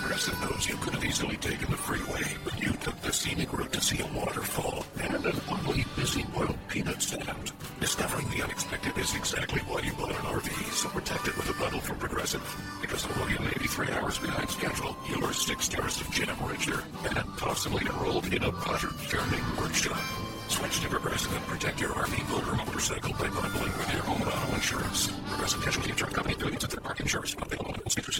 Progressive knows you could have easily taken the freeway, but you took the scenic route to see a waterfall and an ugly, busy boiled peanut stand. Discovering the unexpected is exactly why you bought an RV, so protect it with a bundle from Progressive. Because although you may be 3 hours behind schedule, you're 6 hours of jam richer and possibly enrolled in a putter turning workshop. Switch to Progressive and protect your RV, boat, or motorcycle by bundling with your home and auto insurance. Progressive Casualty Insurance Company, affiliates of Third Party Insurance, not available in all states or